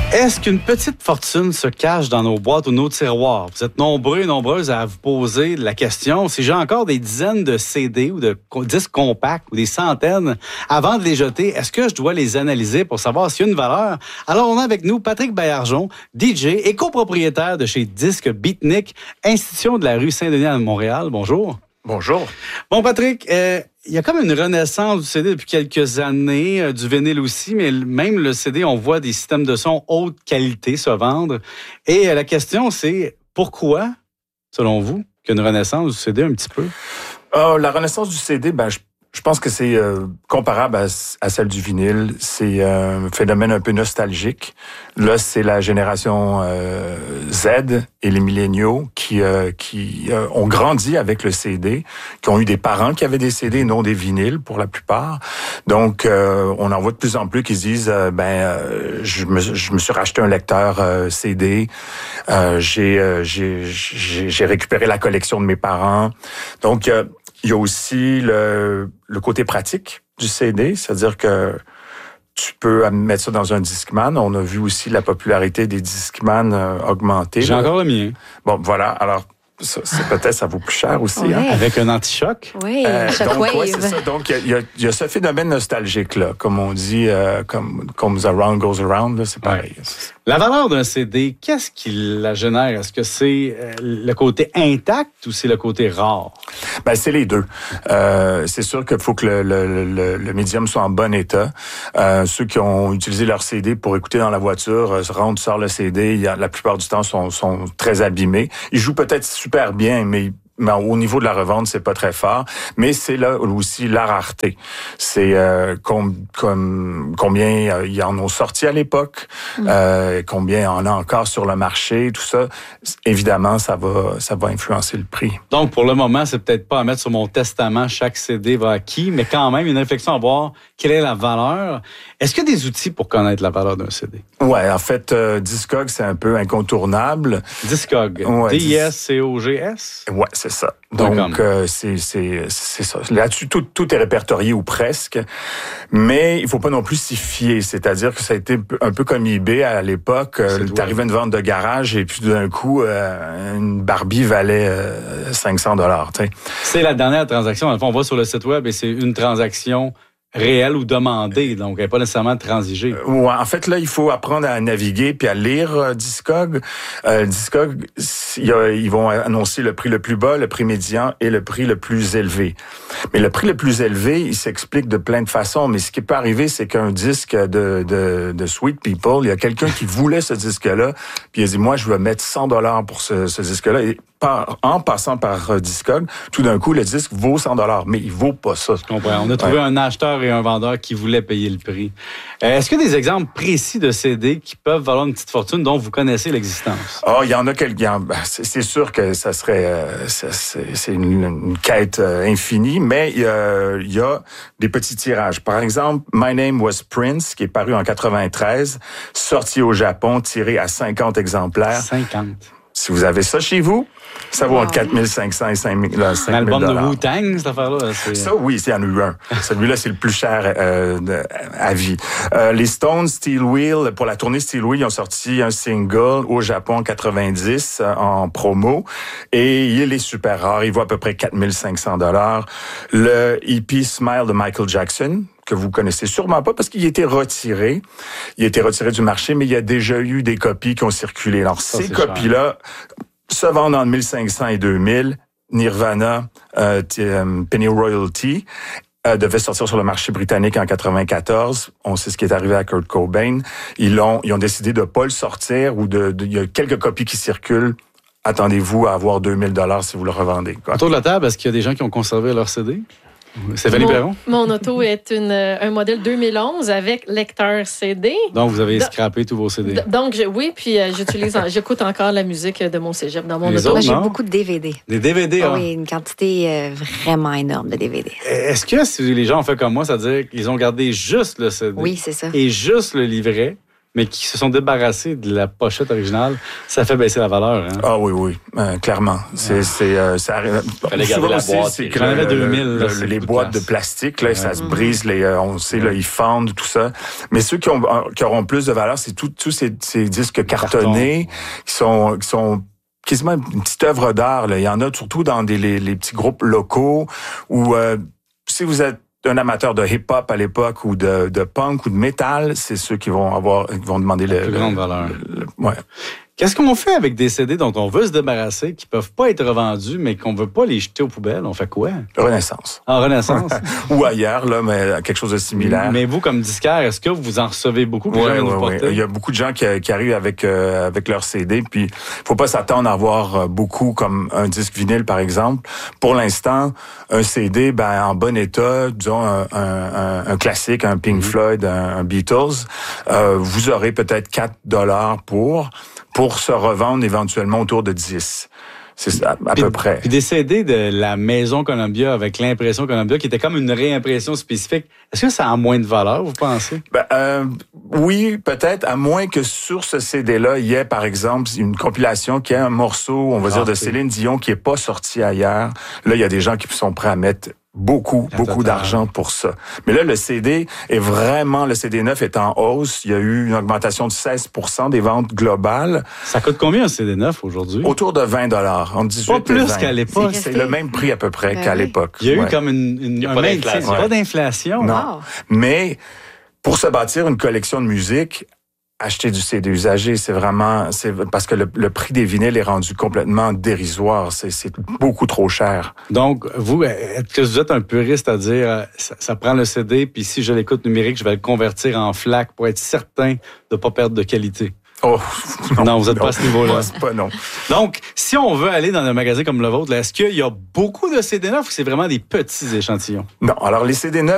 Est-ce qu'une petite fortune se cache dans nos boîtes ou nos tiroirs? Vous êtes nombreux et nombreuses à vous poser la question. Si j'ai encore des dizaines de CD ou de disques compacts ou des centaines, avant de les jeter, est-ce que je dois les analyser pour savoir s'il y a une valeur? Alors, on a avec nous Patrick Baillargeon, DJ et copropriétaire de chez Disques Beatnik, institution de la rue Saint-Denis à Montréal. Bonjour. Bonjour. Bon, Patrick, il y a comme une renaissance du CD depuis quelques années, du vinyle aussi, mais même le CD, on voit des systèmes de son haute qualité se vendre. Et la question, c'est pourquoi, selon vous, qu'il y a une renaissance du CD un petit peu? La renaissance du CD, je pense que c'est comparable à celle du vinyle. C'est un phénomène un peu nostalgique. Là, c'est la génération Z et les milléniaux qui ont grandi avec le CD, qui ont eu des parents qui avaient des CD et non des vinyles pour la plupart. Donc, on en voit de plus en plus qui se disent, je me suis racheté un lecteur CD. J'ai récupéré la collection de mes parents. Donc, il y a aussi le côté pratique du CD, c'est-à-dire que tu peux mettre ça dans un Discman. On a vu aussi la popularité des Discman augmenter. J'ai encore le mien. Bon, voilà. Alors, ça vaut plus cher aussi. Ouais. Hein? Avec un anti-choc? Oui, donc, Shockwave. c'est ça. Donc, il y a ce phénomène nostalgique-là, comme on dit, comme The Around Goes Around, là, c'est pareil. Ouais. La valeur d'un CD, qu'est-ce qui la génère? Est-ce que c'est le côté intact ou c'est le côté rare? C'est les deux. C'est sûr qu'il faut que le médium soit en bon état. Ceux qui ont utilisé leur CD pour écouter dans la voiture, rentrent, sortent le CD, la plupart du temps sont très abîmés. Ils jouent peut-être super bien, mais au niveau de la revente, c'est pas très fort. Mais c'est là aussi la rareté. C'est combien il y en a sorti à l'époque, combien il y en a encore sur le marché, tout ça. Évidemment, ça va influencer le prix. Donc, pour le moment, c'est peut-être pas à mettre sur mon testament, chaque CD va à qui, mais quand même, une réflexion à voir quelle est la valeur. Est-ce qu'il y a des outils pour connaître la valeur d'un CD? Ouais, en fait, Discog, c'est un peu incontournable. Discog. Ouais, D-I-S-C-O-G-S? Ouais, c'est ça. Donc, c'est ça. Là-dessus, tout est répertorié ou presque. Mais il faut pas non plus s'y fier. C'est-à-dire que ça a été un peu comme eBay à l'époque. T'arrivais à une vente de garage et puis d'un coup, une Barbie valait $500. T'sais. C'est la dernière transaction. On va sur le site web et c'est une transaction réelle ou demandée, donc elle n'est pas nécessairement transigée. Ouais, en fait, là, il faut apprendre à naviguer puis à lire Discog. Discog, ils vont annoncer le prix le plus bas, le prix médian et le prix le plus élevé. Mais le prix le plus élevé, il s'explique de plein de façons. Mais ce qui peut arriver, c'est qu'un disque de Sweet People, il y a quelqu'un qui voulait ce disque-là, puis il a dit, moi, je vais mettre $100 pour ce disque-là. Et en passant par Discog, tout d'un coup, le disque vaut $100, mais il vaut pas ça. Je comprends. On a trouvé un acheteur et un vendeur qui voulaient payer le prix. Est-ce qu'il y a des exemples précis de CD qui peuvent valoir une petite fortune dont vous connaissez l'existence? Il y en a quelques. C'est sûr que ça serait, c'est une quête infinie, mais il y a des petits tirages. Par exemple, My Name Was Prince, qui est paru en 93, sorti au Japon, tiré à 50 exemplaires. 50. Si vous avez ça chez vous, ça vaut entre 4500 et 5000 $. L'album de Wu-Tang, cette affaire-là? Ça, oui, il y en a eu un. Celui-là, c'est le plus cher à vie. Les Stones, Steel Wheel, pour la tournée Steel Wheel, ils ont sorti un single au Japon en 90 en promo. Et il est super rare. Il vaut à peu près $4500. Le EP Smile de Michael Jackson, que vous connaissez sûrement pas parce qu'il a été retiré. Il a été retiré du marché, mais il y a déjà eu des copies qui ont circulé. Alors, ces copies-là se vendent entre 1500 et 2000. Nirvana, Penny Royalty, devait sortir sur le marché britannique en 94. On sait ce qui est arrivé à Kurt Cobain. Ils ont décidé de pas le sortir ou il y a quelques copies qui circulent. Attendez-vous à avoir $2000 si vous le revendez. Quoi. Autour de la table, est-ce qu'il y a des gens qui ont conservé leur CD? Stéphanie Perron? Mon auto est un modèle 2011 avec lecteur CD. Donc, vous avez scrappé tous vos CD. Donc, oui, puis j'écoute encore la musique de mon cégep dans mon Les auto. autres, Moi, j'ai non? beaucoup de DVD. Des DVD, hein? Oui, une quantité vraiment énorme de DVD. Est-ce que si les gens ont fait comme moi, c'est-à-dire qu'ils ont gardé juste le CD? Oui, c'est ça. Et juste le livret, mais qui se sont débarrassés de la pochette originale, ça fait baisser la valeur. Hein? Ah oui, clairement. Ça arrive. Fallait garder la boîte. C'est que J'en avais 2000. Là, les boîtes de plastique, là, ça se brise, on sait, là, ils fendent, tout ça. Mais ceux qui auront plus de valeur, c'est tous ces disques cartonnés qui sont quasiment une petite œuvre d'art. Là. Il y en a surtout dans les petits groupes locaux où si vous êtes un amateur de hip-hop à l'époque ou de punk ou de métal, c'est ceux qui vont demander la plus grande valeur. Ouais. Qu'est-ce qu'on fait avec des CD dont on veut se débarrasser, qui peuvent pas être revendus, mais qu'on veut pas les jeter aux poubelles? On fait quoi? Renaissance. En Renaissance? Ou ailleurs, là, mais quelque chose de similaire. Mais vous, comme disquaire, est-ce que vous en recevez beaucoup? Oui. Il y a beaucoup de gens qui arrivent avec leur CD, puis faut pas s'attendre à avoir beaucoup comme un disque vinyle, par exemple. Pour l'instant, un CD, en bon état, disons un classique, un Pink Floyd, un Beatles, vous aurez peut-être $4 pour se revendre éventuellement autour de 10. C'est à peu près. Puis des CD de la Maison Columbia avec l'impression Columbia, qui était comme une réimpression spécifique, est-ce que ça a moins de valeur, vous pensez? Oui, peut-être, à moins que sur ce CD-là, il y ait, par exemple, une compilation qui a un morceau, on va dire, de Céline Dion qui est pas sorti ailleurs. Là, il y a des gens qui sont prêts à mettre beaucoup d'argent pour ça. Mais là, le CD neuf est en hausse. Il y a eu une augmentation de 16% des ventes globales. Ça coûte combien un CD neuf aujourd'hui? Autour de $20, entre 18 pas plus et 20. qu'à l'époque. C'est le même prix à peu près qu'à l'époque. Il y a eu comme il y a pas d'inflation. Non. Wow. Mais pour se bâtir une collection de musique, acheter du CD usagé, c'est parce que le prix des vinyles est rendu complètement dérisoire. C'est beaucoup trop cher. Donc, vous, est-ce que vous êtes un puriste à dire, ça prend le CD, puis si je l'écoute numérique, je vais le convertir en FLAC pour être certain de pas perdre de qualité? Oh, non, vous n'êtes pas à ce niveau-là. Pas non. Donc, si on veut aller dans un magasin comme le vôtre, là, est-ce qu'il y a beaucoup de CD neufs ou c'est vraiment des petits échantillons? Non, alors les CD neufs,